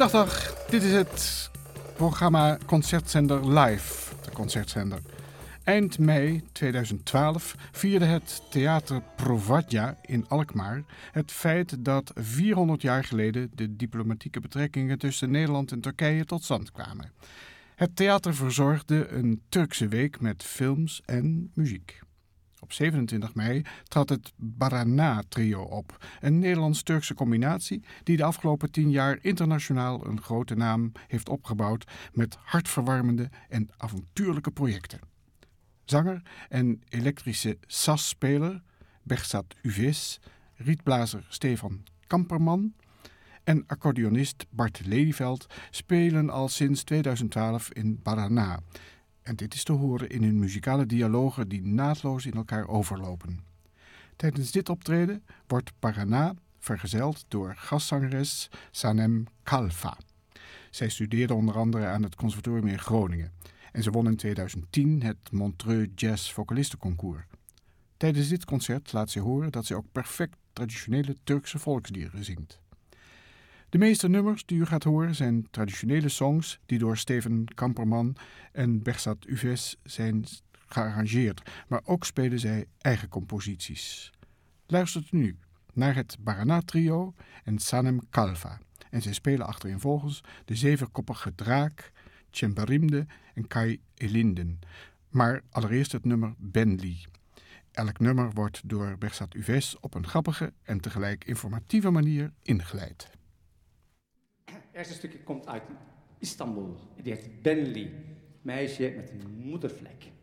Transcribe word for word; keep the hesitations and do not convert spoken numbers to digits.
Dag, dag. Dit is het programma Concertzender Live, de concertzender. Eind mei tweeduizend twaalf vierde het Theater Provadia in Alkmaar het feit dat vierhonderd jaar geleden de diplomatieke betrekkingen tussen Nederland en Turkije tot stand kwamen. Het theater verzorgde een Turkse week met films en muziek. Op zevenentwintig mei trad het Barana Trio op, een Nederlands-Turkse combinatie die de afgelopen tien jaar internationaal een grote naam heeft opgebouwd met hartverwarmende en avontuurlijke projecten. Zanger en elektrische sasspeler Behzat Üves, rietblazer Stefan Kamperman en accordeonist Bart Lelyveld spelen al sinds tweeduizend twaalf in Barana. En dit is te horen in hun muzikale dialogen die naadloos in elkaar overlopen. Tijdens dit optreden wordt Barana vergezeld door gastzangeres Sanem Kalfa. Zij studeerde onder andere aan het conservatorium in Groningen en ze won in tweeduizend tien het Montreux Jazz Vocalistenconcours. Tijdens dit concert laat zij horen dat zij ook perfect traditionele Turkse volksliederen zingt. De meeste nummers die u gaat horen zijn traditionele songs die door Stefan Kamperman en Behzat Üves zijn gearrangeerd, maar ook spelen zij eigen composities. Luistert nu naar het Barana Trio en Sanem Kalfa en zij spelen achtereenvolgens de zevenkoppige draak, Cemberimde en Kay Elinden, maar allereerst het nummer Benli. Elk nummer wordt door Behzat Üves op een grappige en tegelijk informatieve manier ingeleid. Het eerste stukje komt uit Istanbul. Die heet Benli, meisje met een moedervlek.